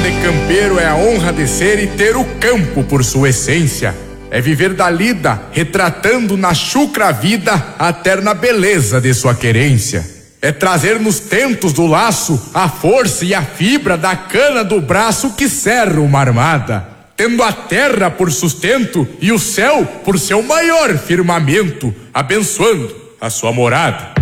de campeiro é a honra de ser e ter o campo por sua essência. É viver da lida, retratando na chucra vida a terna beleza de sua querência. É trazer nos tentos do laço a força e a fibra da cana do braço que cerra uma armada, tendo a terra por sustento e o céu por seu maior firmamento, abençoando a sua morada.